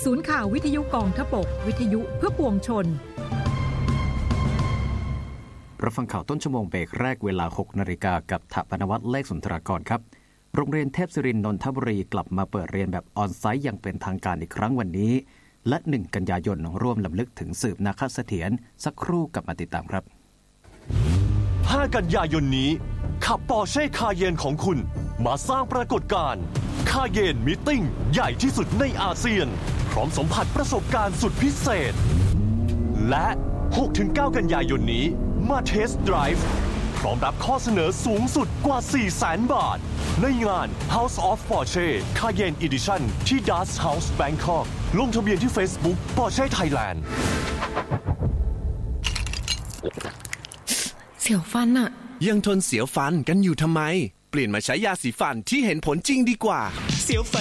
ศูนย์ข่าววิทยุกองทพบกวิทยุเพื่อปวงชนรับฟังข่าวต้นชั่วโมงเบรกแรกเวลา 6 นาฬิกากับถปนวัฒน์เลขสุนทรากรครับโรงเรียนเทพศิรินทร์นนทบุรีกลับมาเปิดเรียนแบบออนไซต์อย่างเป็นทางการอีกครั้งวันนี้และ1กันยายนร่วมรำลึกถึงสืบนาคเสถียรสักครู่กับมาติดตามครับ 5 กันยายนนี้ขับ Porsche Cayenne ของคุณมาสร้างปรากฏการณ์ Cayenne Meeting ใหญ่ที่สุดในอาเซียนพร้อมสัมผัสประสบการณ์สุดพิเศษและ 6-9 กันยายนนี้มาเทสต์ไดรฟ์พร้อมรับข้อเสนอสูงสุดกว่า 400,000 บาทในงาน House of Porsche Cayenne Edition ที่ Das House Bangkok ลงทะเบียนที่ Facebook Porsche Thailand เสียวฟันอะยังทนเสียวฟันกันอยู่ทำไมเปลี่ยนมาใช้ยาสีฟันที่เห็นผลจริงดีกว่าเสียวฟัน